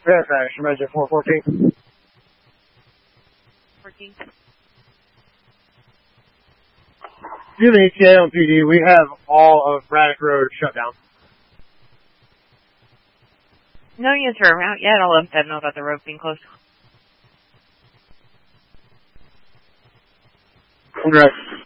Fairfax, Measure 414. 14. Do the ETA on PD. We have all of Braddock Road shut down. No units are out yet. I'll let them know about the road being closed. Correct.